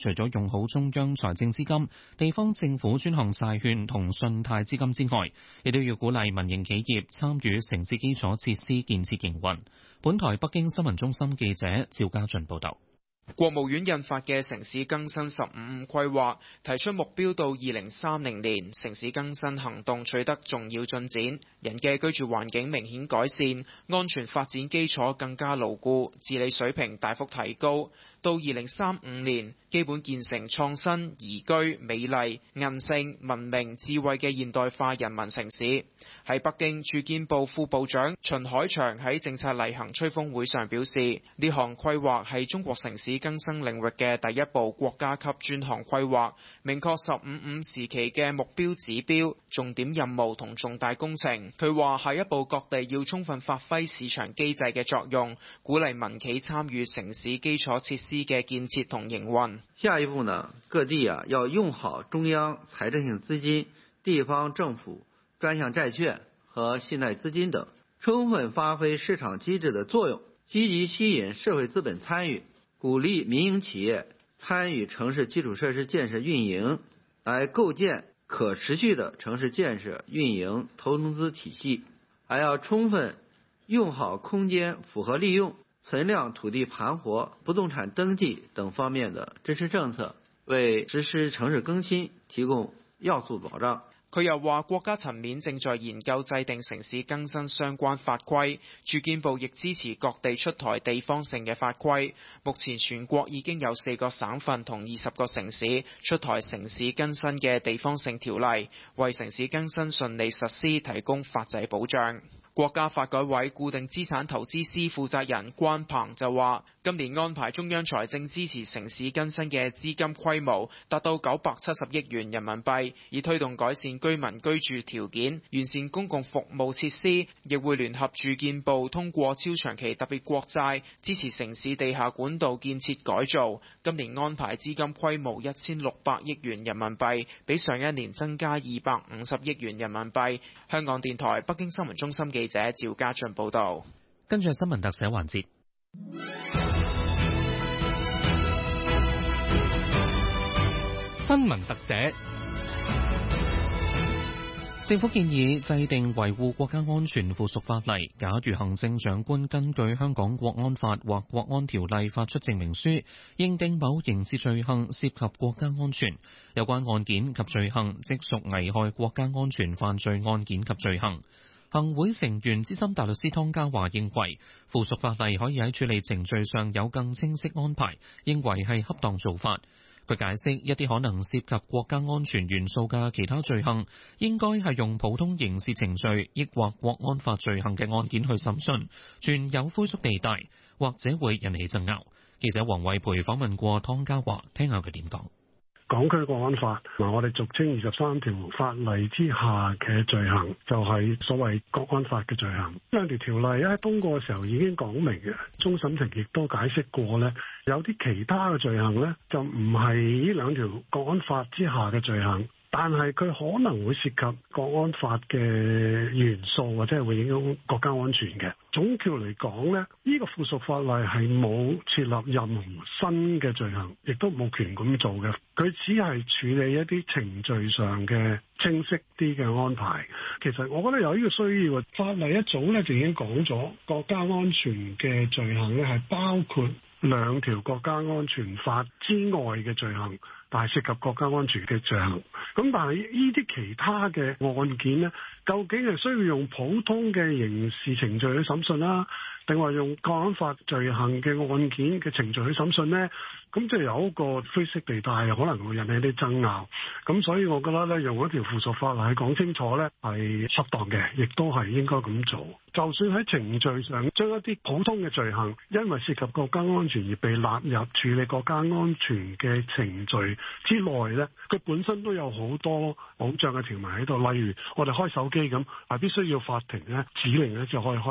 除咗用好中央財政資金、地方政府專項債券同信貸資金之外，亦都要鼓勵民營企業參與城市基礎設施建設營運。本台北京新聞中心記者趙家俊報道。 國務院印發嘅城市更新15規劃提出目標，到2030年城市更新行動取得重要進展，人嘅居住環境明顯改善，安全發展基礎更加牢固，治理水平大幅提高。到2035年，基本建成創新、宜居、美麗、韌性、文明、智慧嘅現代化人民城市。喺北京，住建部副部長秦海祥喺政策例行吹風會上表示，呢項規劃係中國城市更新領域嘅第一部國家級專項規劃，明確15時期嘅目標指標、重點任務同重大工程。佢話下一步各地要充分發揮市場機制嘅作用，鼓勵民企參與城市基礎設施嘅建設同營運。 下一步呢，各地要用好中央財政性資金、地方政府專項債券和信貸資金等，充分發揮市場機制的作用，積極吸引社會資本參與，鼓勵民營企業參與城市基礎設施建設運營，來構建可持續的城市建設運營投資體系。還要充分用好空間符合利用、存量土地盤活、不動產登記等方面的支持政策，為實施城市更新提供要素保障。 佢又話，國家層面正在研究制定城市更新相關法規，住建部亦支持各地出台地方性嘅法規。目前全國已經有4個省份同20個城市出台城市更新嘅地方性條例，為城市更新順利實施提供法制保障。國家發改委固定資產投資司負責人關鵬就話，今年安排中央財政支持城市更新嘅資金規模達到970億元人民幣，以推動改善居民居住條件，完善公共服務設施，亦會聯合住建部通過超長期特別國債支持城市地下管道建設改造。今年安排資金規模1600億元人民幣，比上一年增加250億元人民幣。香港電台北京新聞中心記者趙家俊報道。 跟住新聞特寫環節。 新聞特寫。 政府建議制定維護國家安全附屬法例，假如行政長官根據香港國安法或國安條例發出證明書，認定某刑事罪行涉及國家安全，有關案件及罪行即屬危害國家安全犯罪案件及罪行。行會成員資深大律師湯家驊認為，附屬法例可以喺處理程序上有更清晰安排，認為係恰當做法。佢解釋，一啲可能涉及國家安全元素嘅其他罪行，應該係用普通刑事程序抑或國安法罪行嘅案件去審訊，存有灰色地帶，或者會引起爭拗。記者黃惠培訪問過湯家驊，聽下佢點講。 港區國安法同我哋俗稱23條法例之下嘅罪行，就係所謂國安法嘅罪行。兩條條例喺通過嘅時候已經講明嘅，終審庭亦都解釋過呢，有啲其他嘅罪行呢，就唔係呢兩條國安法之下嘅罪行，但係佢可能會涉及國安法嘅元素，或者係會影響國家安全嘅。總括嚟講呢，呢個附屬法例係冇設立任何新嘅罪行，亦都冇權咁做嘅。佢只係處理一啲程序上嘅清晰啲嘅安排。其實我覺得有呢個需要，法例一早呢就已經講咗國家安全嘅罪行呢係包括2條國家安全法之外嘅罪行，但係涉及國家安全嘅罪行。咁但係呢啲其他嘅案件呢，究竟係需要用普通嘅刑事程序去審訊啦，定話用國安法罪行嘅案件嘅程序去審訊呢？咁就有一個灰色地帶，可能會引起啲爭拗。咁所以我覺得咧，用一條附屬法例講清楚咧，係恰當嘅，亦都係應該咁做。就算喺程序上將一啲普通嘅罪行，因為涉及國家安全而被納入處理國家安全嘅程序之內咧，佢本身都有好多保障嘅條文喺度。例如我哋開手機咁，係必須要法庭咧指令咧就可以開得。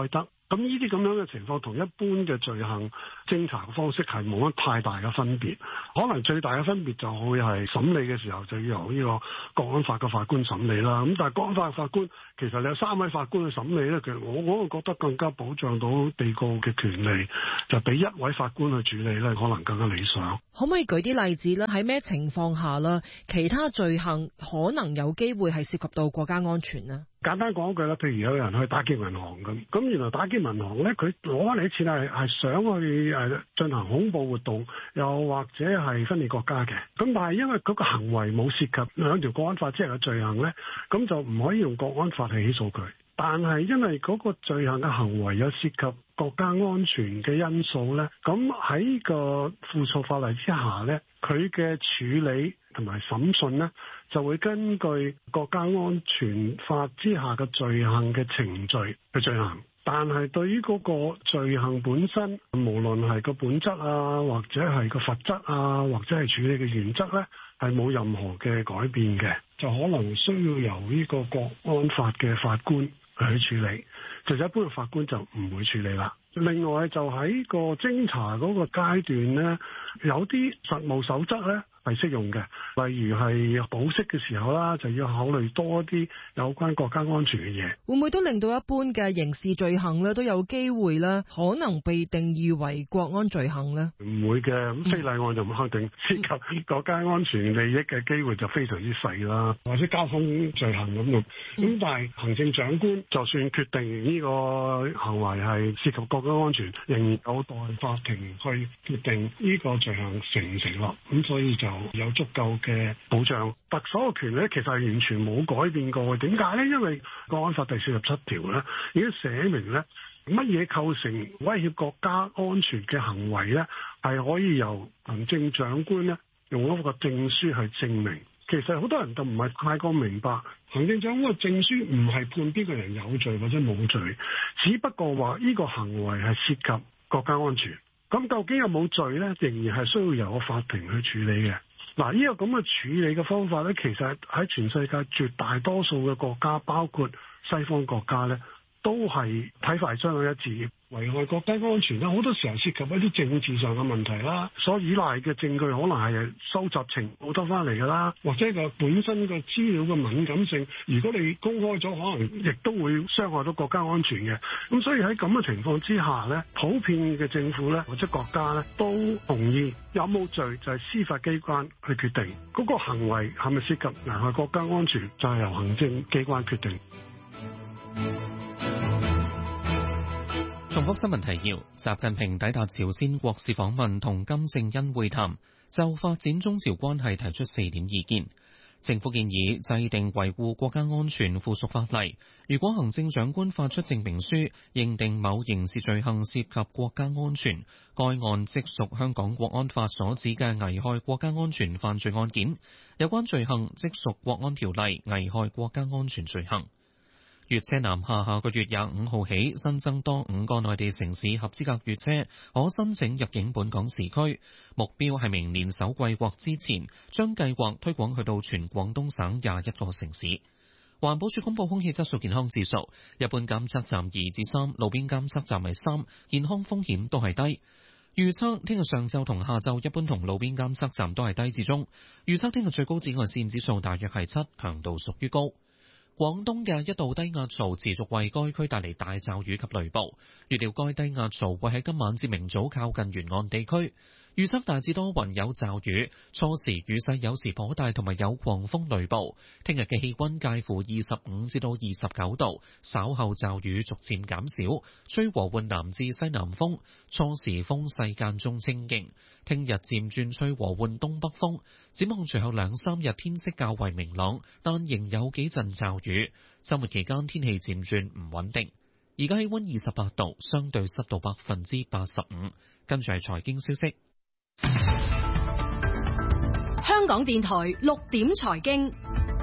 咁呢啲咁樣嘅情況同一般嘅罪行偵查嘅方式係冇乜太大嘅分別，可能最大嘅分別就會係審理嘅時候就要由呢個國安法嘅法官審理啦。咁但係國安法嘅法官其實你有3位法官去審理咧，其實我覺得更加保障到被告嘅權利，就俾1位法官去處理咧，可能更加理想。 可唔可以舉啲例子咧？喺咩情況下啦，其他罪行可能有機會係涉及到國家安全呢？ 簡單講一句啦，譬如有人去打劫銀行咁原來打劫銀行咧，佢攞翻嚟啲錢係想去進行恐怖活動，又或者係分裂國家嘅。咁但係因為嗰個行為冇涉及2條國安法之下嘅罪行咧，咁就唔可以用國安法去起訴佢。但係因為嗰個罪行嘅行為有涉及國家安全嘅因素咧，咁喺個附屬法例之下咧，佢嘅處理同埋審訊呢，就會根據國家安全法之下嘅罪行嘅程序去進行。但係對於嗰個罪行本身，無論係個本質啊，或者係個罰則啊，或者係處理嘅原則呢，係冇任何嘅改變嘅，就可能需要由呢個國安法嘅法官去處理，其實一般嘅法官就唔會處理啦。另外就喺個偵查嗰個階段呢，有啲實務守則呢係適用嘅，例如係保釋嘅時候啦，就要考慮多啲有關國家安全嘅嘢。 會唔會都令到一般嘅刑事罪行咧都有機會咧，可能被定義為國安罪行呢？ 唔會嘅，咁非禮案就唔肯定涉及國家安全利益嘅機會就非常之細啦，或者交通罪行咁樣。咁但係行政長官就算決定呢個行為係涉及國家安全，仍然有待法庭去決定呢個罪行成唔成立。咁所以就有足夠嘅保障。特首嘅權力其實係完全冇改變過嘅。點解呢？因為國安法第47條咧已經寫明咧，乜嘢構成威脅國家安全嘅行為咧，係可以由行政長官咧用一個證書去證明。其實好多人就唔係太過明白，行政長官嘅證書唔係判邊個人有罪或者冇罪，只不過話呢個行為係涉及國家安全。咁究竟有冇罪呢？仍然係需要由個法庭去處理嘅。嗱，呢個咁嘅處理嘅方法呢，其實喺全世界絕大多數嘅國家，包括西方國家呢，都係睇法係相當一致。危害國家安全啦，好多時候涉及一啲政治上嘅問題啦，所依賴嘅證據可能係收集情報得翻嚟㗎啦，或者個本身個資料嘅敏感性，如果你公開咗，可能亦都會傷害到國家安全嘅。咁所以喺咁嘅情況之下呢，普遍嘅政府呢，或者國家呢，都同意有冇罪就係司法機關去決定，嗰個行為係咪涉及危害國家安全，就係由行政機關決定。 重複新聞提要：習近平抵達朝鮮國事訪問，同金正恩會談，就發展中朝關係提出4點意見。政府建議制定維護國家安全附屬法例，如果行政長官發出證明書，認定某刑事罪行涉及國家安全，該案即屬香港國安法所指嘅危害國家安全犯罪案件，有關罪行即屬國安條例危害國家安全罪行。粵車南下個月25號起新增多5個內地城市合資格粵車可申請入境本港時區，目標係明年首季或之前將計劃推廣去到全廣東省21個城市。環保署公布空氣質素健康指數，一般監測站2至3，路邊監測站係3，健康風險都係低。預測聽日上晝同下晝一般同路邊監測站都係低至中。預測聽日最高紫外線指數大約係7，強度屬於高。廣東嘅一道低壓槽持續為該區帶嚟大驟雨及雷暴，預料該低壓槽會喺今晚至明早靠近沿岸地區。預測大致多雲有驟雨，初時雨勢有時頗大，同埋有狂風雷暴。聽日嘅氣溫介乎25至到29度，稍後驟雨逐漸減少，吹和緩南至西南風，初時風勢間中清勁。聽日漸轉吹和緩東北風，展望隨後2-3日天色較為明朗，但仍有幾陣驟雨。週末期間天氣漸轉唔穩定。而家氣溫28度，相對濕度85%。跟住係財經消息。 香港電台6點財經，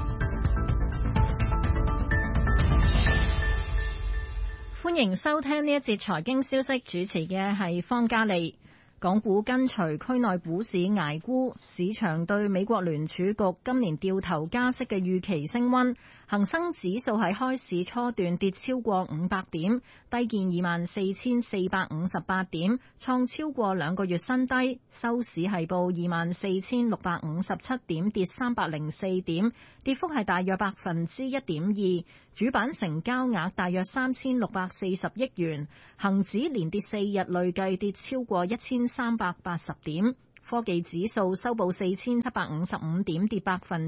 歡迎收聽呢一節財經消息，主持嘅係方嘉利。港股跟隨區內股市捱沽，市場對美國聯儲局今年掉頭加息嘅預期升溫， 恒生指數喺開市初段跌超過500點，低見24,458點，創超過2個月新低。收市係報24,657點，跌304點，跌幅係大約1.2%。主板成交額大約3640億元，恒指連跌4日，累計跌超過1380點。科技指數收報4755點，跌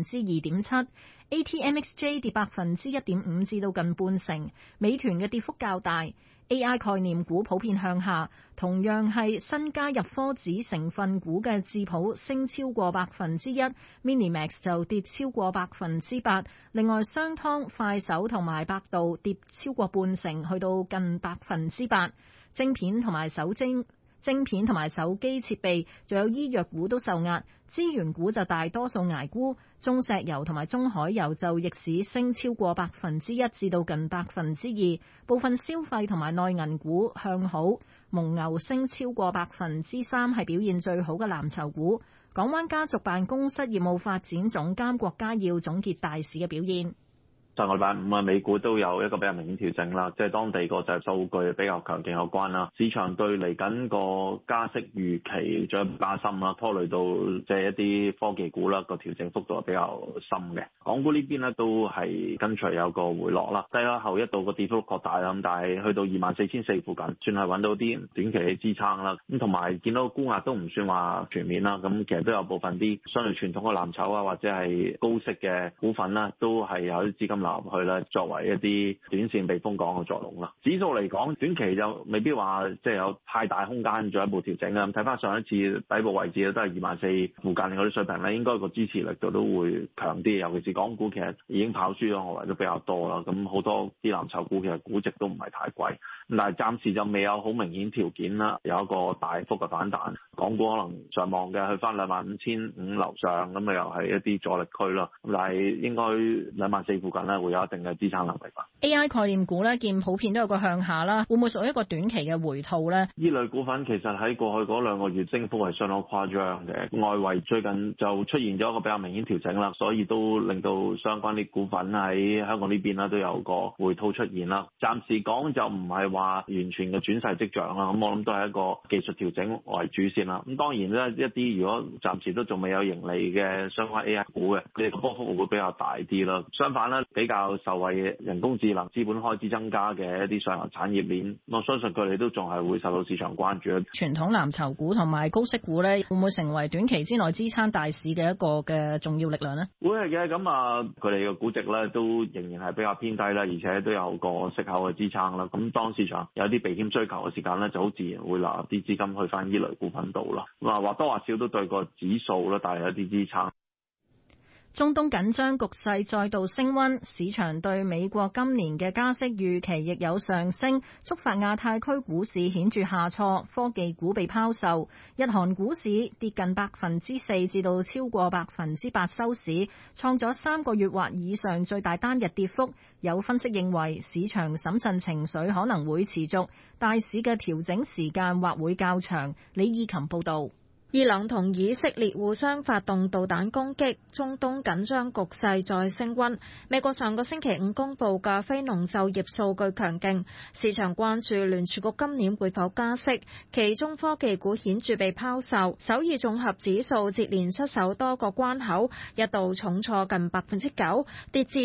2.7%。ATMXJ 跌1.5%至到近半成。美團嘅跌幅較大。AI 概念股普遍向下，同樣係新加入科指成分股嘅智普升超過1%， Minimax 就跌超過8%。另外，商湯、快手同埋百度跌超過半成，去到近8%。晶片同埋手機設備，仲有醫藥股都受壓，資源股就大多數捱沽。中石油同埋中海油就逆市升超過1%至到近2%。部分消費同埋內銀股向好，蒙牛升超過3%，係表現最好嘅藍籌股。港灣家族辦公室業務發展總監郭家耀總結大市嘅表現。 上個禮拜五美股都有一個比較明顯調整啦，即係當地個就係數據比較強勁有關啦。市場對嚟緊個加息預期再加深啦，拖累到即係一啲科技股啦，個調整幅度係比較深嘅。港股呢邊呢都係跟隨有個回落啦，低開後一度個跌幅擴大啦，咁但係去到24,400附近，算係揾到啲短期嘅支撐啦。咁同埋見到沽壓都唔算話全面啦，咁其實都有部分啲相對傳統嘅藍籌啊，或者係高息嘅股份啦，都係有啲資金流入去啦，作為一啲短線避風港嘅作用啦。指數嚟講，短期就未必話即係有太大空間進一步調整啦。咁睇翻上一次底部位置都係24,000附近嗰啲水平咧，應該個支持力度都會強啲。尤其是港股其實已經跑輸咗外圍都比較多啦。咁好多啲藍籌股其實估值都唔係太貴，咁但係暫時就未有好明顯條件啦，有一個大幅嘅反彈。港股可能上望嘅去翻25,500樓上，咁又係一啲阻力區啦。咁但係應該24,000附近咧會有一定嘅資產能力吧。 AI 概念股咧見普遍都有個向下啦，會唔會屬於一個短期嘅回吐咧？ 呢類股份其實喺過去嗰2個月升幅係相當誇張嘅，外圍最近就出現咗一個比較明顯調整啦，所以都令到相關啲股份喺香港呢邊啦都有個回吐出現啦。暫時講就唔係話完全嘅轉勢跡象啦，咁我諗都係一個技術調整為主線啦。咁當然咧，一啲如果暫時都仲未有盈利嘅相關 AI 股嘅，佢哋個波幅會比較大啲啦。相反咧，比較受惠嘅人工智能資本開支增加嘅一啲上游產業鏈，我相信佢哋都仲係會受到市場關注。 傳統藍籌股同埋高息股咧，會唔會成為短期之內支撐大市嘅一個嘅重要力量呢？ 會係嘅，咁啊，佢哋嘅估值咧都仍然係比較偏低啦，而且都有個息口嘅支撐啦。咁當市場有啲避險需求嘅時間咧，就好自然會流入啲資金去翻呢類股份度啦。咁啊，或多或少都對個指數咧帶嚟一啲支撐。 中東緊張局勢再度升溫，市場對美國今年嘅加息預期亦有上升，觸發亞太區股市顯著下挫，科技股被拋售。日韓股市跌近4%至到超過8%收市，創咗3個月或以上最大單日跌幅。有分析認為，市場審慎情緒可能會持續，大市嘅調整時間或會較長。李以琴報導。 伊朗同以色列互相發動導彈攻擊，中東緊張局勢再升溫。美國上個星期五公布嘅非農就業數據強勁，市場關注聯儲局今年會否加息，其中科技股顯著被拋售。首爾綜合指數接連失守多個關口，一度重挫近9%，跌至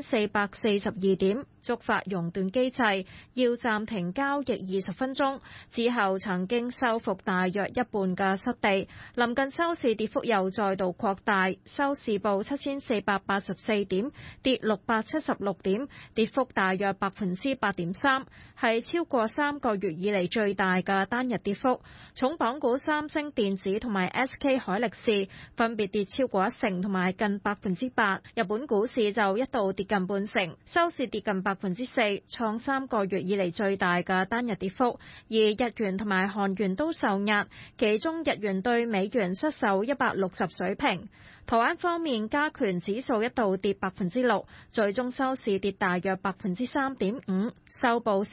7,442點，觸發熔斷機制，要暫停交易20分鐘，之後曾經收復大約一半嘅失地。臨近收市跌幅又再度擴大，收市報7,484點，跌676點，跌幅大約8.3%，係超過3個月以嚟最大嘅單日跌幅。重磅股三星電子同埋 SK 海力士分別跌超過1成同埋近8%。日本股市就一度跌近半成，收市跌近 4%，創3個月以嚟最大嘅單日跌幅。而日元同埋韓元都受壓，其中日元對美元失守160水平。台灣方面，加權指數一度跌6%，最終收市跌大約3.5%，收報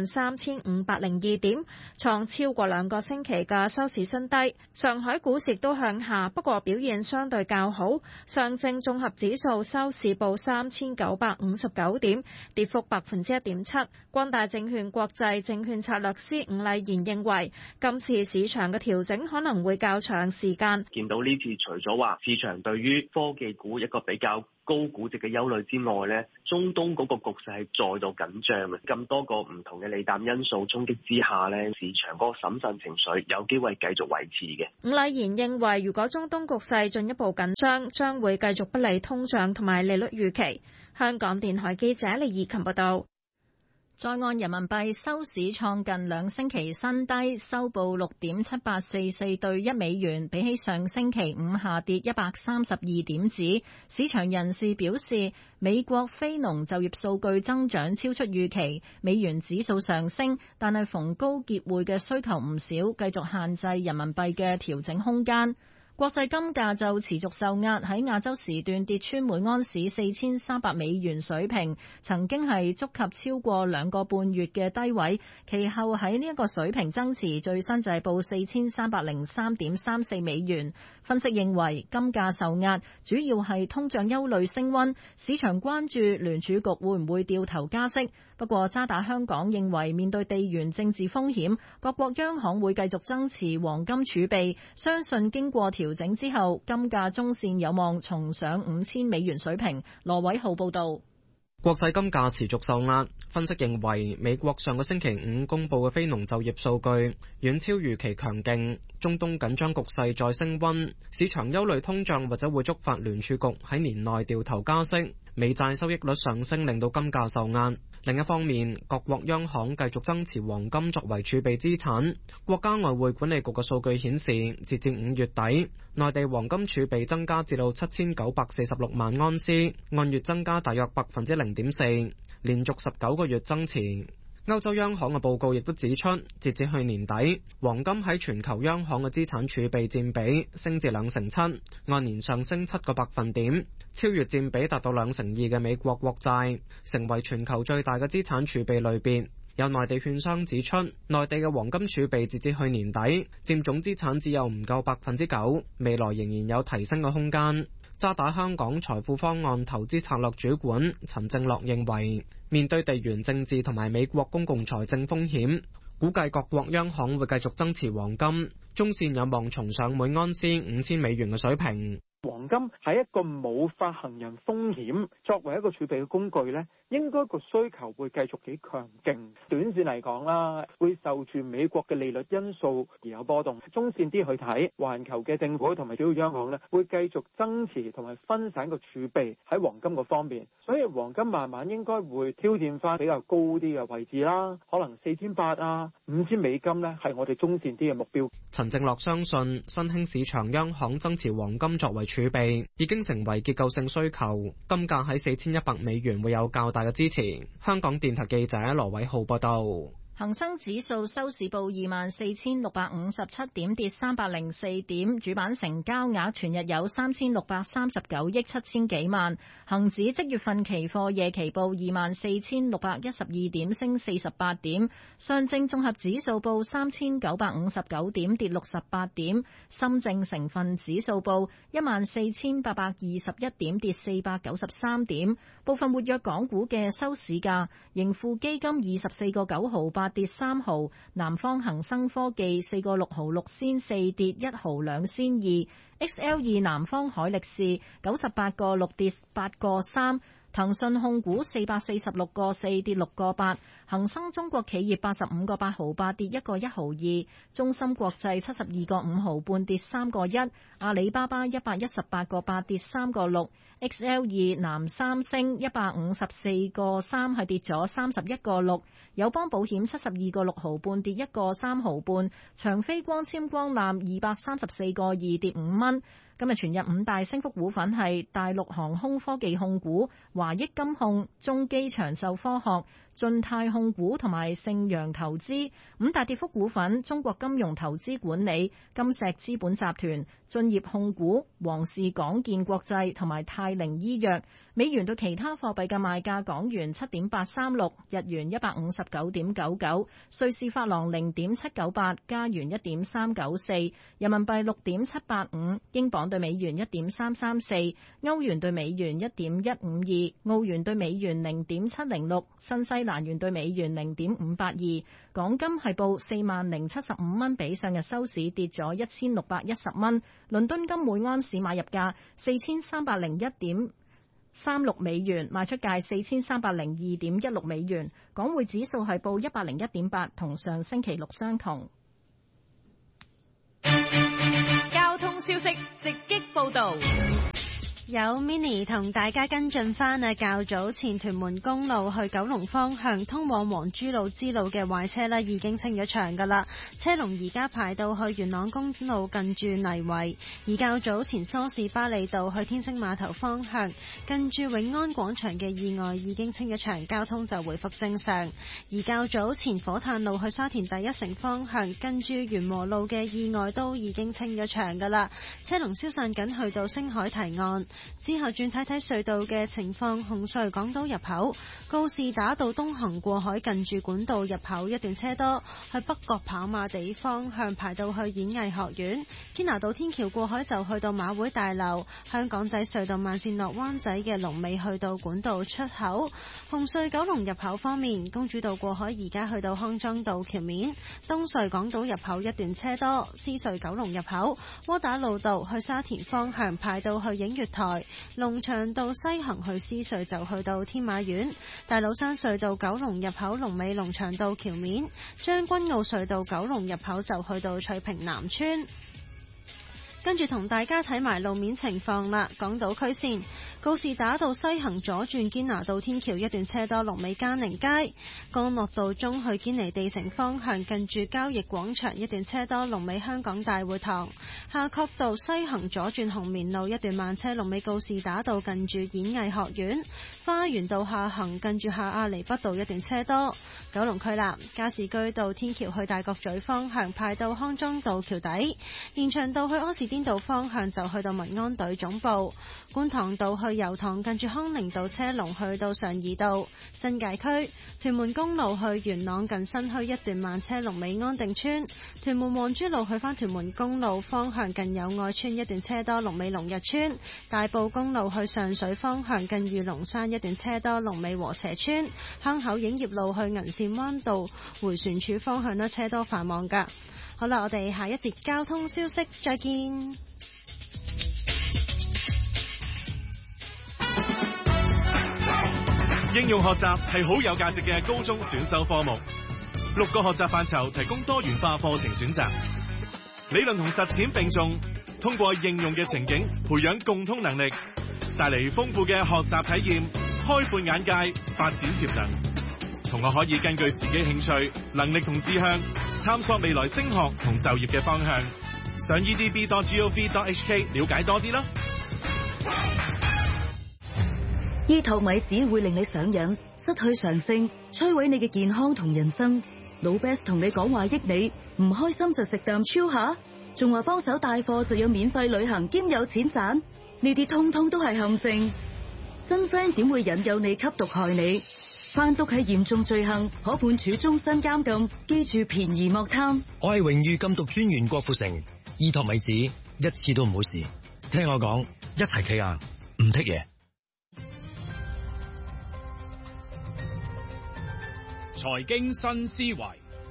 43,502點，創超過2個星期嘅收市新低。上海股市都向下，不過表現相對較好。上證綜合指數收市報3,959點，跌幅1.7%。光大證券國際證券策略師伍麗賢認為，今次市場嘅調整可能會較長時間。 見到呢次除咗話市場對於科技股一個比較高估值嘅憂慮之外呢，中東嗰個局勢係再度緊張嘅，咁多個唔同嘅利淡因素衝擊之下呢，市場嗰個審慎情緒有機會繼續維持嘅。 伍麗賢認為，如果中東局勢進一步緊張，將會繼續不利通脹同埋利率預期。香港電台記者李怡琴報道。 在岸人民幣收市創近2星期新低，收報6.7844對1美元，比起上星期五下跌132點子。市場人士表示，美國非農就業數據增長超出預期，美元指數上升，但係逢高結匯嘅需求唔少，繼續限制人民幣嘅調整空間。國際金價就持續受壓，喺亞洲時段跌穿每盎司4300美元水平，曾經係觸及超過2個半月嘅低位，其後喺呢一個水平增持，最新就係報4303.34美元。分析認為金價受壓主要係通脹憂慮升溫，市場關注聯儲局會唔會掉頭加息。不過渣打香港認為面對地緣政治風險，各國央行會繼續增持黃金儲備，相信經過調整之後，金價中線有望重上5000美元水平。羅偉浩報道。 國際金價持續受壓，分析認為美國上個星期五公布嘅非農就業數據遠超預期強勁，中東緊張局勢再升溫，市場憂慮通脹或者會觸發聯儲局喺年內掉頭加息，美債收益率上升令到金價受壓。另一方面，各國央行繼續增持黃金作為儲備資產。國家外匯管理局嘅數據顯示，截至5月底，內地黃金儲備增加至到7946萬安士，按月增加大約0.4%，連續19個月增持。歐洲央行嘅報告亦都指出，截至去年底，黃金喺全球央行嘅資產儲備佔比升至2.7%，按年上升7個百分點，超越佔比達到2.2%嘅美國國債，成為全球最大嘅資產儲備類別。有內地券商指出，內地嘅黃金儲備截至去年底佔總資產只有唔夠9%，未來仍然有提升嘅空間。渣打香港財富方案投資策略主管陳正樂認為，面對地緣政治同埋美國公共財政風險，估計各國央行會繼續增持黃金，中線有望重上每盎司5000美元嘅水平。 黃金係一個冇發行人風險，作為一個儲備嘅工具呢，應該個需求會繼續幾強勁。短線嚟講啦，會受住美國嘅利率因素而有波動。中線啲去睇，環球嘅政府同埋主要央行呢，會繼續增持同埋分散個儲備喺黃金嗰方面，所以黃金慢慢應該會挑戰翻比較高啲嘅位置啦，可能4800啊、5000美金呢，係我哋中線啲嘅目標。 陳正樂相信新興市場央行增持黃金作為儲備已經成為結構性需求，金價喺4100美元會有較大嘅支持。香港電台記者羅偉浩報道。 恒生指數收市報24,657點，跌304點。主板成交額全日有3639億7千幾萬。恒指即月份期貨夜期報24,612點，升48點。上證綜合指數報3959點，跌68點。深證成分指數報14,821點，跌493點。部分活躍港股嘅收市價，盈富基金24個9毫8跌3毫，南方恒生科技4個6毫6仙4跌1毫2仙2 ，XL2 南方海力士98個6跌8個3，騰訊控股446個4跌6個8，恒生中國企業85個8毫8跌1個1毫2，中芯國際72個5毫半跌3個1，阿里巴巴118個8跌3個6。XL2 南三星154個3係跌咗31個6，友邦保險72個6毫半跌1個3毫半，長飛光纖光纜234個2跌5蚊， 今日全日5大升幅股份係大陸航空科技控股、華益金控、中基長壽科學、晉泰控股同埋盛陽投資。5大跌幅股份：中國金融投資管理、金石資本集團、駿業控股、皇氏港建國際同埋泰寧醫藥。美元對其他貨幣嘅賣價：港元7.836，日元159.99，瑞士法郎0.798，加元1.394，人民幣6.785，英鎊對美元1.334，歐元對美元1.152，澳元對美元0.706，新西蘭元對美元0.582。港金係報40,075蚊，比上日收市跌咗1610蚊。倫敦金每安士買入價4301.36美元，賣出價4302.16美元。港匯指數係報101.8，同上星期六相同。 交通消息直擊報道。 有 Mini 同大家跟進返啊，較早前屯門公路去九龍方向通往黃珠路支路嘅壞車呢已經清咗場㗎啦，車龍而家排到去元朗公路近住泥圍。而較早前梳士巴利道去天星碼頭方向近住永安廣場嘅意外已經清咗場，交通就回復正常。而較早前火炭路去沙田第一城方向近住元和路嘅意外都已經清咗場㗎啦，車龍消散緊去到星海堤岸。之後轉睇睇隧道嘅情況，紅隧港島入口告士打道東行過海近住管道入口一段車多，去北角跑馬地方向排到去演藝學院。堅拿道天橋過海就去到馬會大樓。香港仔隧道慢線落灣仔嘅龍尾去到管道出口。紅隧九龍入口方面，公主道過海而家去到康莊道橋面。東隧港島入口一段車多，獅隧九龍入口窩打老道去沙田方向排到去映月台。龍翔道西行去獅隧就去到天馬苑。大老山隧道九龍入口龍尾龍翔道橋面。將軍澳隧道九龍入口就去到翠屏南村。跟住同大家睇埋路面情況啦。港島區線告士打道西行左轉堅拿道天橋一段車多，龍尾嘉寧街。干諾道中去堅尼地城方向近住交易廣場一段車多，龍尾香港大會堂。夏慤道西行左轉紅棉路一段慢車，龍尾告士打道近住演藝學院。花園道下行近住下亞厘畢道一段車多。九龍區啦，加士居道天橋去大角咀方向排到康莊道橋底。連翔道去柯士甸道方向就去到民安隊總部。觀塘道去油塘近住康寧道車龍去到上怡道。新界區屯門公路去元朗近新墟一段慢車，龍尾安定村。屯門皇珠路去返屯門公路方向近友愛村一段車多，龍尾龍日村。大埔公路去上水方向近御龍山一段車多，龍尾禾輋村。坑口影業路去銀線灣道回旋處方向都車多繁忙㗎。好啦，我哋下一節交通消息再見。 應用學習係好有價值嘅高中選修科目，6個學習範疇提供多元化課程選擇，理論同實踐並重，通過應用嘅情景培養共通能力，帶嚟豐富嘅學習體驗，開闊眼界，發展潛能。同學可以根據自己興趣、能力同志向，探索未來升學同就業嘅方向。上 edb.gov.hk 了解多啲啦。 醫托米子會令你上癮，失去常性，摧毀你嘅健康同人生。老 Best 同你講話益你，唔開心就食啖超下，仲話幫手帶貨就有免費旅行兼有錢賺，呢啲通通都係陷阱。真 friend 點會引誘你吸毒害你？販毒係嚴重罪行，可判處終身監禁。記住便宜莫貪。 我係榮譽禁毒專員郭富城，醫托米子一次都唔好試。聽我講，一齊企硬，唔剔嘢。 財經新思維，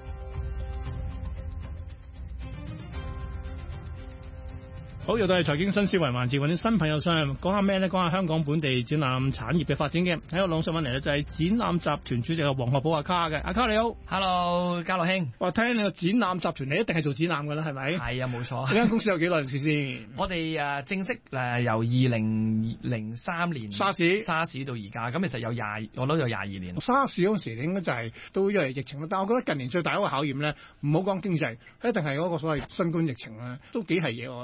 好，又到係財經新思維環節，揾啲新朋友上嚟講下咩咧？講下香港本地展覽產業嘅發展嘅。喺個網上揾嚟咧，就係展覽集團主席嘅黃學寶阿卡嘅。阿卡你好 ，Hello， 嘉樂兄。 哇，聽你個展覽集團，你一定係做展覽噶啦，係咪？係啊，冇錯。 呢間公司有幾耐歷史先？ 我哋正式由2003年沙士到而家，咁其實我都有22年。 沙士嗰陣時，應該就係都因為疫情，但係我覺得近年最大一個考驗咧，唔好講經濟，一定係嗰個所謂新冠疫情咧，都幾係嘢喎，乜都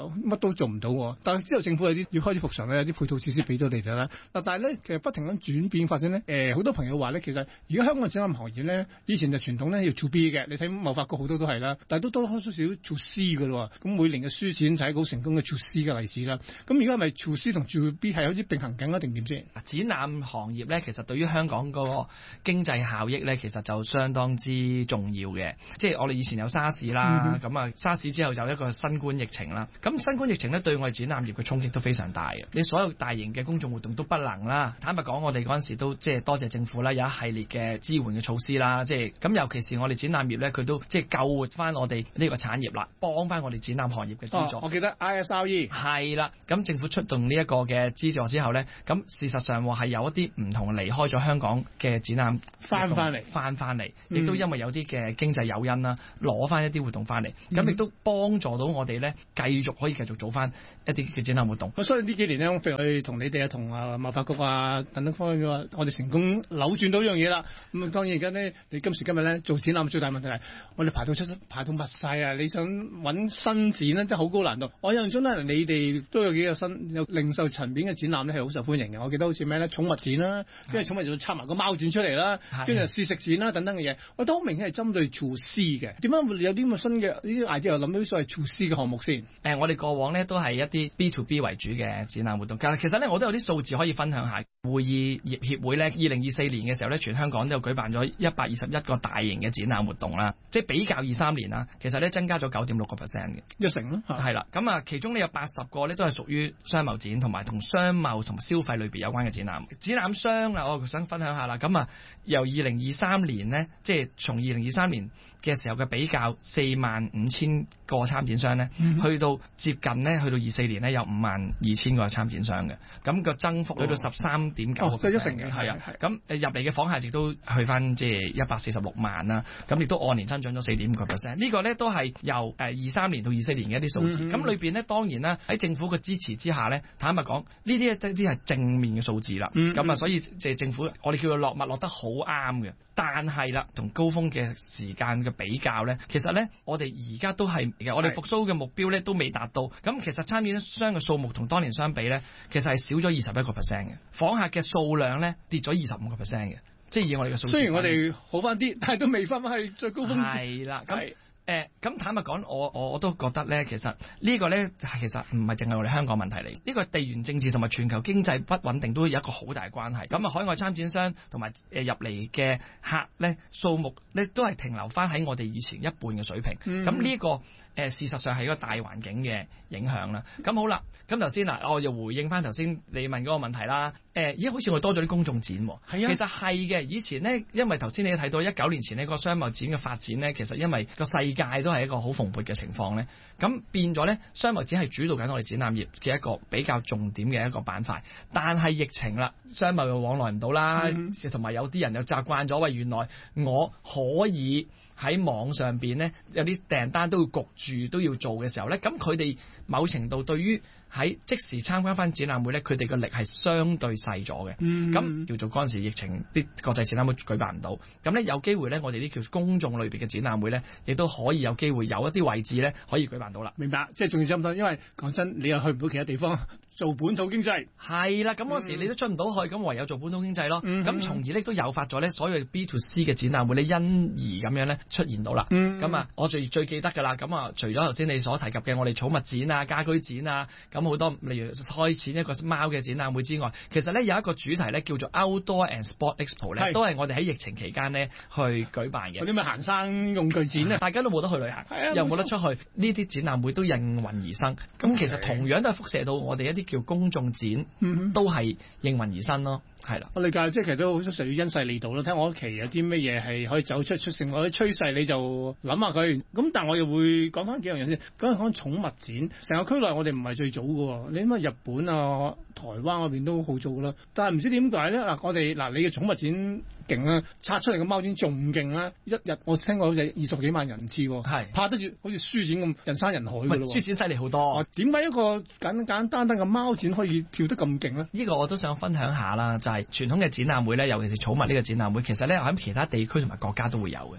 都做唔到，但係之後政府有啲要開始復常咧，有啲配套設施俾到你哋啦。嗱，但係咧其實不停咁轉變發展咧，好多朋友話咧，其實而家香港嘅展覽行業咧，以前就傳統咧要 to B 嘅，你睇貿發局好多都係啦，但係都多開少少 to C 嘅咯。咁每年嘅書展就係一個好成功嘅 to C 嘅例子啦。咁而家係咪 to C 同 to B 係好似並行緊啊定點先？ 展覽行業咧，其實對於香港個經濟效益咧，其實就相當之重要嘅。即係我哋以前有沙士啦，咁啊沙士之後就一個新冠疫情啦。咁新冠疫情咧對我哋展覽業嘅衝擊都非常大嘅。你所有大型嘅公眾活動都不能啦。坦白講，我哋嗰陣時都即係多謝政府啦，有一系列嘅支援嘅措施啦。即係咁，尤其是我哋展覽業咧，佢都即係救活翻我哋呢個產業啦，幫翻我哋展覽行業嘅資助。 我記得 ISRE 係啦，咁政府出動呢一個嘅資助之後咧，咁事實上係有一啲唔同離開咗香港嘅展覽翻嚟，亦都因為有啲嘅經濟誘因啦，攞翻一啲活動翻嚟，咁亦都幫助到我哋咧可以繼續做翻一啲嘅展覽活動。 所以呢幾年咧，譬如去同你哋同貿發局等等方面嘅話，我哋成功扭轉到一樣嘢啦。咁當然而家咧，你今時今日咧做展覽最大問題係我哋排到密晒啊！你想揾新展咧，真係好高難度。我印象中咧，你哋都有幾個新有零售層面嘅展覽咧，係好受歡迎嘅。我記得好似咩咧，寵物展啦，跟住寵物就插埋個貓展出嚟啦，跟住試食展啦等等嘅嘢，我都好明顯係針對 to C 嘅。點解會有啲咁嘅新嘅呢啲 idea 諗到啲所謂 to C 嘅項目先？ 我哋過往咧都係一啲 B to B 為主嘅展覽活動。其實咧，我都有啲數字可以分享下。會議業協會咧，2024年嘅時候咧，全香港都有舉辦咗121個大型嘅展覽活動啦，即係比較23年啦，其實咧增加咗9.6%嘅一成咯。 係啦，咁啊，其中呢有80個咧都係屬於商貿展同埋同商貿同消費類別有關嘅展覽。展覽商啊，我想分享下啦。咁啊，由2023年呢，即係從2023年嘅時候嘅比較，45,000個參展商咧，去到接近咧，去到24年咧有52,000個參展商嘅，咁個增幅去到13.9%， 即係一成嘅。 係啊，咁入嚟嘅訪客亦都去翻即係146萬啦，咁亦都按年增長咗4.5%。呢個咧都係由23年到24年嘅一啲數字。咁裏邊咧當然啦，喺政府嘅支持之下咧，坦白講，呢啲一啲係正面嘅數字啦。咁啊，所以即係政府我哋叫做落墨落得好啱嘅。但係啦，同高峰嘅時間嘅比較咧，其實咧我哋而家都係我哋復甦嘅目標咧都未達到。咁其實參展商嘅數目同當年相比咧，其實係少咗21%嘅，訪客嘅數量咧跌咗25%嘅，即係以我哋嘅數字。 雖然我哋好翻啲，但係都未翻返去最高峰。 係啦，咁坦白講，我都覺得咧，其實呢個咧其實唔係淨係我哋香港問題嚟，呢個地緣政治同埋全球經濟不穩定都有一個好大關係。咁啊，海外參展商同埋入嚟嘅客咧數目咧都係停留翻喺我哋以前一半嘅水平。咁呢個事實上係一個大環境嘅影響啦。咁好啦，咁頭先嗱，我又回應翻頭先你問嗰個問題啦。而家好似我多咗啲公眾展喎。係啊，其實係嘅。以前呢，因為頭先你睇到19年前呢個商貿展嘅發展呢，其實因為個世界都係一個好蓬勃嘅情況咧，咁變咗咧商貿展係主導緊我哋展覽業嘅一個比較重點嘅一個板塊。但係疫情啦，商貿又往來唔到啦，同埋有啲人又習慣咗，喂，原來我可以喺網上邊咧有啲訂單都要焗住都要做嘅時候咧，咁佢哋某程度對於喺即時參加翻展覽會咧，佢哋嘅力係相對細咗嘅。咁叫做嗰陣時疫情啲國際展覽會舉辦唔到，咁咧有機會咧，我哋啲叫公眾類別嘅展覽會咧，亦都可以有機會有一啲位置咧可以舉辦到啦。 明白，即係仲要爭唔爭？因為講真，你又去唔到其他地方做本土經濟。係啦，咁嗰時你都出唔到去，咁唯有做本土經濟咯。咁從而咧都誘發咗咧所有 B to C 嘅展覽會咧因而咁樣咧出現到啦。咁啊，我最記得㗎啦。咁啊，除咗頭先你所提及嘅我哋寵物展啊、家居展啊，咁好多例如開展一個貓嘅展覽會之外，其實咧有一個主題咧叫做 Outdoor and Sport Expo 咧，都係我哋喺疫情期間咧去舉辦嘅。 嗰啲咩行山用具展啊， 大家都冇得去旅行，又冇得出去，呢啲展覽會都應運而生。咁其實同樣都係輻射到我哋一啲叫公眾展，都係應運而生咯。係啦， 我理解，即係其實都好多時候要因勢利導咯。睇我屋企有啲乜嘢係可以走出成我啲趨勢，你就諗下佢。咁但係我又會講翻幾樣嘢先。講寵物展，成個區內我哋唔係最早嘅。你諗下日本啊、台灣嗰邊都好早啦。但係唔知點解咧？嗱，我哋嗱你嘅寵物展勁啦，拆出嚟嘅貓展仲勁啦。一日我聽過好似20幾萬人次，係拍得住好似書展咁人山人海嘅咯。 書展犀利好多。 點解一個簡單嘅貓展可以跳得咁勁咧？ 呢個我都想分享下啦，就係傳統嘅展覽會咧，尤其是寵物呢個展覽會，其實咧喺其他地區同埋國家都會有嘅。咁但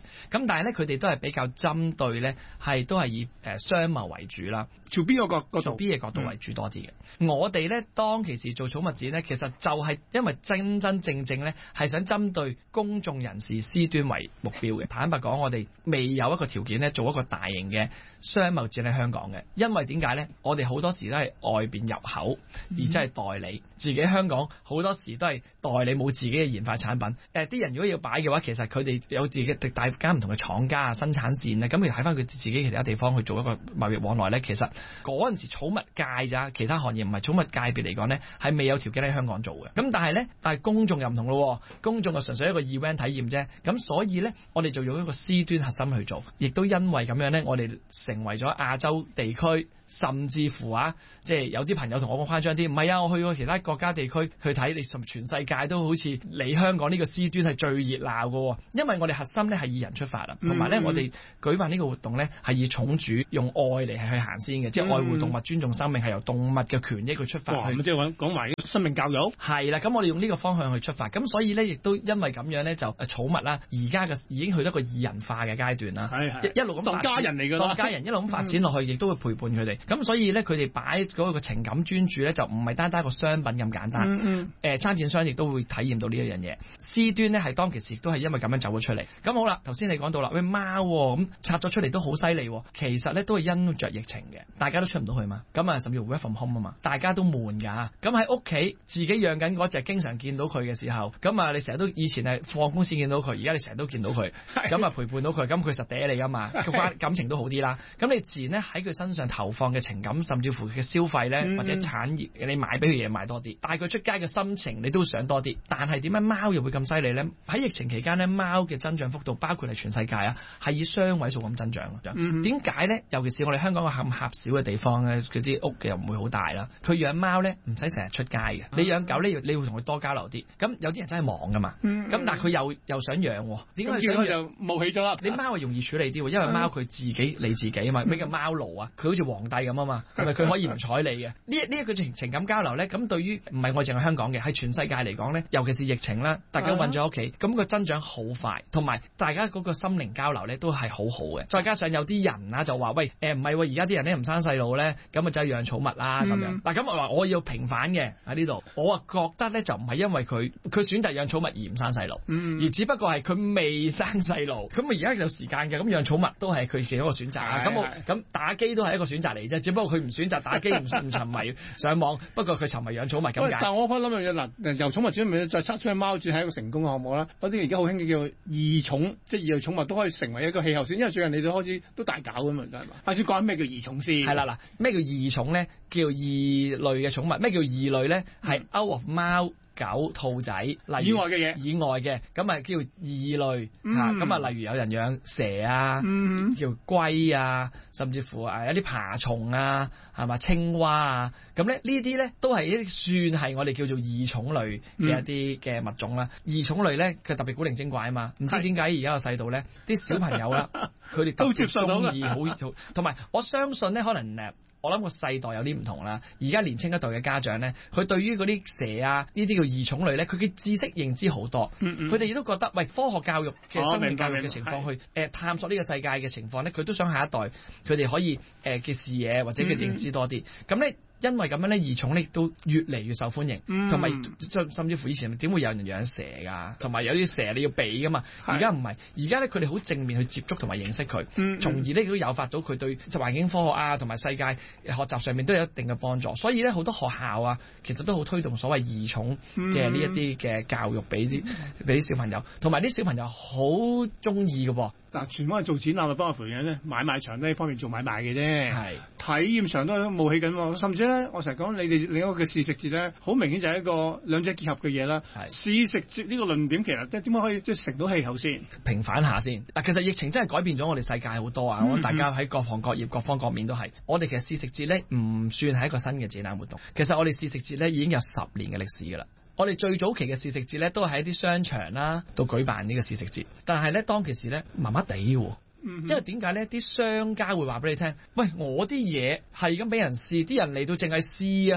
但係咧佢哋都係比較針對咧，都係以商貿為主啦。 做邊個角度？ 做邊嘅角度為主多啲嘅。我哋咧當其時做寵物展咧，其實就係因為真正咧係想針對公眾人士 C 端為目標嘅。坦白講，我哋未有一個條件咧做一個大型嘅商貿展喺香港嘅，因為點解咧？我哋好多時都係外邊入口，而即係代理。自己香港好多時都係代理，冇自己嘅研發產品。啲人如果要擺嘅話，其實佢哋有自己嘅大間唔同嘅廠家啊、生產線咧，咁佢喺翻佢自己其他地方去做一個貿易往來咧，其實嗰陣時寵物界咋，其他行業唔係寵物界別嚟講咧，係未有條件喺香港做嘅。咁但係公眾又唔同咯，公眾就純粹一個 event 體驗啫。咁所以咧，我哋就用一個 C 端核心去做，亦都因為咁樣咧，我哋成為咗亞洲地區。甚至乎即係有啲朋友同我講誇張啲，唔係啊，我去過其他國家地區去睇，你全世界都好似你香港呢個 C 端係最熱鬧嘅，因為我哋核心咧係以人出發啊，同埋咧我哋舉辦呢個活動咧係以寵主用愛嚟係去行先嘅，即係愛護動物、尊重生命，係由動物嘅權益去出發去。 即係講埋生命教育。 係啦，咁我哋用呢個方向去出發，咁所以咧亦都因為咁樣咧就寵物啦，而家嘅已經去到一個擬人化嘅階段啦，一路咁當家人嚟㗎啦， 當家人一路咁發展落去，亦都會陪伴佢哋。咁所以咧，佢哋擺嗰個情感專注咧，就唔係單單一個商品咁簡單。參展商亦都會體驗到呢一樣嘢。C 端咧係當其時都係因為咁樣走咗出嚟。咁好啦，頭先你講到啦，喂貓咁拆咗出嚟都好犀利，其實咧都係因着疫情嘅，大家都出唔到去嘛。咁啊，甚至乎 work from home 啊嘛，大家都悶㗎。咁喺屋企自己養緊嗰隻，經常見到佢嘅時候，咁啊，你成日都以前係放公司見到佢，而家你成日都見到佢，咁啊陪伴到佢，咁佢實嗲你㗎嘛，感情都好啲啦。咁你自然咧喺佢身上投放嘅情感，甚至乎佢嘅消費咧，或者產業，你買俾佢嘢買多啲，帶佢出街嘅心情你都想多啲。但係點解貓又會咁犀利咧？喺疫情期間咧，貓嘅增長幅度，包括係全世界係以雙位數咁增長。點解咧？尤其是我哋香港個咁狹小嘅地方咧，佢啲屋又唔會好大啦。佢養貓咧唔使成日出街嘅，你養狗咧，你會同佢多交流啲。咁有啲人真係忙噶嘛，咁但係佢又想養，點解佢就冒起咗啦？ 你貓係容易處理啲，因為貓佢自己理自己啊嘛，咩叫貓奴啊？佢好似皇帝咁啊嘛，係咪佢可以唔睬你嘅？呢一個情感交流咧，咁對於唔係我淨係香港嘅，喺全世界嚟講咧，尤其是疫情啦，大家韞咗屋企，咁個增長好快，同埋大家嗰個心靈交流咧都係好好嘅。再加上有啲人就話喂，唔係喎，而家啲人咧唔生細路咧，咁啊就養寵物啦咁樣。嗱咁我話我要平反嘅喺呢度，我啊覺得咧就唔係因為佢選擇養寵物而唔生細路，而只不過係佢未生細路，咁啊而家有時間嘅，咁養寵物都係佢其中一個選擇啊。咁打機都係一個選擇嚟啫，只不過佢唔選擇打機，唔沉迷上網，不過佢沉迷養寵物咁解。 但我諗樣嘢嗱，由寵物轉咪再測出去貓轉係一個成功嘅項目啦。嗰啲而家好興嘅叫異寵，即係異類寵物都可以成為一個氣候先，因為最近你哋開始都大搞㗎嘛，係嘛？開始講咩叫異寵先？係啦，嗱，咩叫異寵咧？叫異類嘅寵物。咩叫異類咧？係 out of 貓、狗、兔仔，以外嘅嘢，以外嘅，咁啊叫異類嚇。咁啊，例如有人養蛇啊，叫龜啊，甚至乎有啲爬蟲啊，係嘛，青蛙啊，咁咧呢啲咧都係一啲算係我哋叫做異寵類嘅一啲嘅物種啦。異寵類咧，佢特別古靈精怪啊嘛，唔知點解而家個世道咧，啲小朋友啦，佢哋都接受到嘅，好，同埋我相信咧，可能我諗個世代有啲唔同啦。而家年青一代嘅家長咧，佢對於嗰啲蛇啊呢啲叫異寵類咧，佢嘅知識認知好多，佢哋亦都覺得喂，科學教育嘅生命教育嘅情況去探索呢個世界嘅情況咧，佢都想下一代佢哋可以嘅視野或者佢認知多啲。咁咧因為咁樣咧，異寵咧都越嚟越受歡迎，同埋甚至乎以前點會有人養蛇㗎？同埋有啲蛇你要避㗎嘛。而家唔係，而家咧佢哋好正面去接觸同埋認識佢，從而咧都誘發到佢對環境科學啊同埋世界學習上面都有一定嘅幫助。所以咧好多學校啊，其實都好推動所謂異寵嘅呢一啲嘅教育俾啲小朋友，同埋啲小朋友好中意嘅噃。 嗱，全部係做展覽嘅，包括樣咧買賣場呢方面做買賣嘅啫，係體驗場都冒起緊，甚至咧我成日講你哋另一個嘅試食節咧，好明顯就係一個兩者結合嘅嘢啦。試食節呢個論點其實點解可以即係成到氣候先？平反下先。嗱，其實疫情真係改變咗我哋世界好多啊！我諗大家喺各行各業各方各面都係。我哋其實試食節咧唔算係一個新嘅展覽活動，其實我哋試食節咧已經有10年嘅歷史㗎啦。我哋最早期嘅試食節咧，都係喺啲商場啦，度舉辦呢個試食節。但係咧，當其時咧，麻麻地喎，因為點解咧？啲商家會話俾你聽，喂，我啲嘢係咁俾人試，啲人嚟到淨係試啊。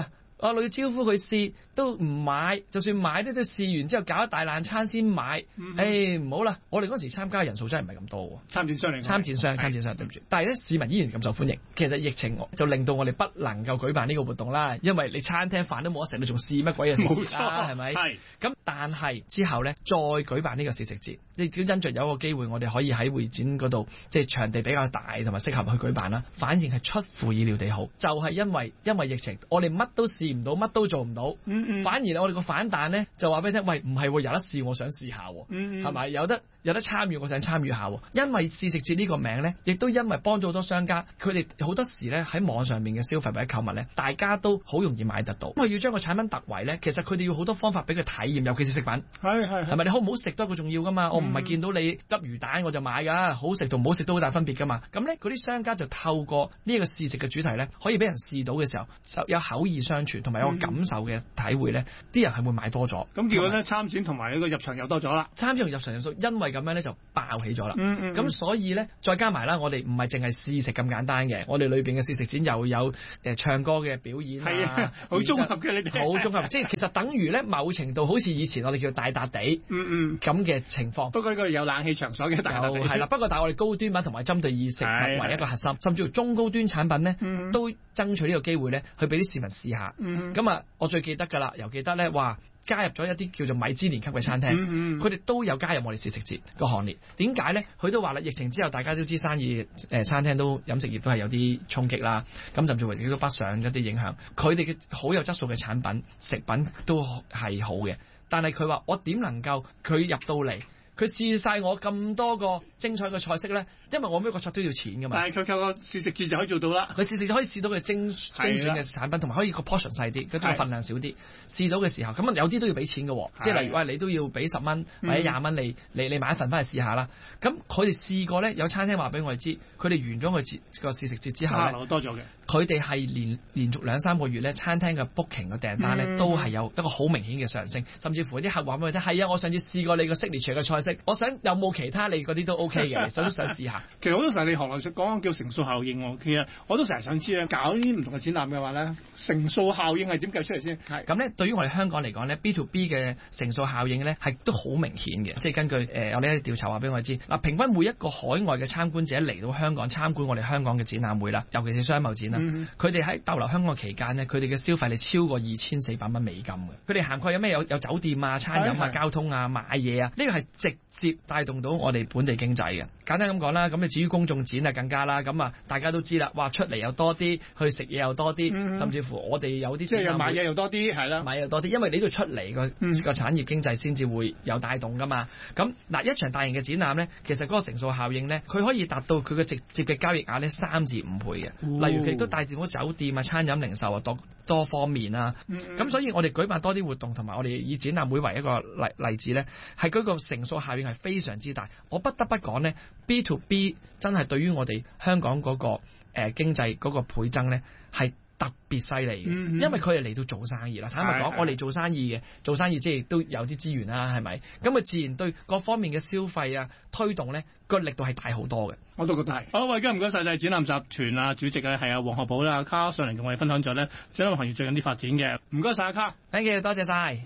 我要招呼佢試都唔買，就算買都試完之後搞一大爛餐先買。唔好啦，我哋嗰時參加嘅人數真係唔係咁多。參展商對唔住。但係咧市民依然咁受歡迎。其實疫情就令到我哋不能夠舉辦呢個活動啦，因為你餐廳飯都冇得食，你仲試乜鬼嘢試食啦？係咪？係。咁但係之後咧再舉辦呢個試食節，你只要因着有一個機會，我哋可以喺會展嗰度，即係場地比較大同埋適合去舉辦啦，反應係出乎意料地好。就係因為疫情，我哋乜都試唔到，乜都做唔到。反而我哋個反彈咧就話俾你聽，喂，唔係有得試，我想試下。係咪？有得參與，我想參與下。因為試食節呢個名咧，亦都因為幫咗好多商家，佢哋好多時咧喺網上面嘅消費或者購物咧，大家都好容易買得到。因為要將個產品突圍咧，其實佢哋要好多方法俾佢體驗，尤其是食品。係咪？你好唔好食都係個重要噶嘛？我唔係見到你粒魚蛋我就買㗎，好食同唔好食都好大分別㗎嘛。咁咧嗰啲商家就透過呢個試食嘅主題咧，可以俾人試到嘅時候，有口耳相傳同埋有個感受嘅體會咧，啲人係會買多咗。咁結果咧參展同埋呢個入場又多咗啦。參展同入場人數因為咁樣咧就爆起咗啦。咁所以咧再加埋啦，我哋唔係淨係試食咁簡單嘅，我哋裏邊嘅試食展又有唱歌嘅表演啊，好綜合嘅，你哋好綜合，即係其實等於咧某程度好似以前我哋叫大笪地咁嘅情況。不過呢個有冷氣場所嘅大笪地係啦，不過但係我哋高端品同埋針對以食物為一個核心，甚至乎中高端產品咧都爭取呢個機會咧，去俾啲市民試下。咁我最記得㗎啦，又記得咧話加入咗一啲叫做米芝蓮級嘅餐廳，佢哋都有加入我哋試食節個行列。點解咧？佢都話啦，疫情之後大家都知生意餐廳都飲食業都係有啲衝擊啦，咁甚至乎亦都北上一啲影響。佢哋嘅好有質素嘅產品食品都係好嘅，但係佢話我點能夠佢入到嚟？佢試晒我咁多個精彩嘅菜式咧，因為我每個菜都要錢噶嘛。但係佢靠個試食節就可以做到啦。佢試食就可以試到佢精選嘅產品，同埋可以個 portion 細啲，佢個份量少啲。試到嘅時候，咁有啲都要俾錢嘅，即係例如你都要俾10蚊或者20蚊，你買一份翻去試下啦。咁佢哋試過咧，有餐廳話俾我哋知，佢哋完咗個試食節之後咧，多咗嘅。佢哋係連續2-3個月咧，餐廳嘅 booking 嘅訂單咧，都係有一個好明顯嘅上升，甚至乎啲客話俾我聽，係啊，我上次試過你個 signature 嘅菜式，我想有冇其他你嗰啲都 OK 嘅，都想試下。其實好多時候你行內講叫乘數效應喎，其實我都成日想知啊，搞呢啲唔同嘅展覽嘅話咧，乘數效應係點計出嚟先？係咁咧，對於我哋香港嚟講咧 ，B2B 嘅乘數效應咧係都好明顯嘅，即係根據我哋啲調查話俾我哋知，嗱，平均每一個海外嘅參觀者嚟到香港參觀我哋香港嘅展覽會啦，尤其是商貿展啦，佢哋喺逗留香港期間呢，佢哋嘅消費係超過2400蚊美金嘅。佢哋涵蓋有咩？有酒店啊、餐飲啊、交通啊、買嘢啊，呢個係直接帶動到我哋本地經濟嘅。簡單咁講啦，咁你至於公眾展啊更加啦，咁啊大家都知啦，哇出嚟又多啲，去食嘢又多啲，甚至乎我哋有啲即係買嘢又多啲，係啦，買嘢又多啲，因為你都要出嚟個產業經濟先至會有帶動噶嘛。咁嗱，一場大型嘅展覽咧，其實嗰個乘數效應咧，佢可以達到佢嘅直接嘅交易額咧3至5倍嘅。例如佢亦都帶動咗酒店啊、餐飲零售啊多方面啊。咁所以我哋舉辦多啲活動，同埋我哋以展覽會為一個例子咧，係嗰個乘數效應係非常之大。我不得不講咧 ，B2B 真係對於我哋香港嗰個經濟嗰個倍增咧係特別犀利嘅，因為佢係嚟到做生意啦。坦白講，我哋做生意即係都有啲資源啦，係咪？咁啊，自然對各方面嘅消費啊推動咧個力度係大好多嘅。我都覺得係。好，喂，今日唔該晒，就係展覽集團啊主席啊，係啊黃學寶啦，阿卡上嚟同我哋分享咗咧展覽行業最近啲發展嘅。唔該晒，阿卡。Thank you，多謝晒。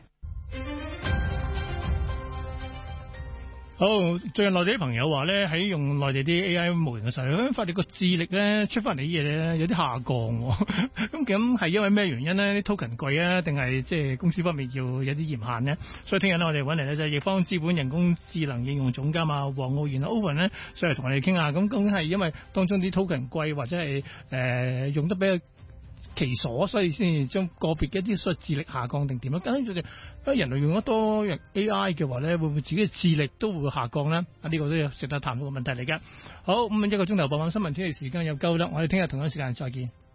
好，最近內地啲朋友話咧，喺用內地啲 AI 模型嘅時候，發現個智力咧出翻嚟啲嘢咧有啲下降喎。咁係因為咩原因咧？啲 token 貴啊，定係即係公司方面要有啲嚴限呢？所以聽日咧，我哋揾嚟咧就係易方資本人工智能應用總監啊黃奧然 Owen 咧上嚟同我哋傾下。咁究竟係因為當中啲 token 貴，或者係用得比較其所，所以先至將個別嘅一啲所謂智力下降定點樣？跟住人類用得多 AI 嘅話咧，會唔會自己嘅智力都會下降咧？呢個都有值得談到嘅問題嚟嘅。好，咁1個鐘頭播放新聞天氣時間又夠啦，我哋聽日同一時間再見。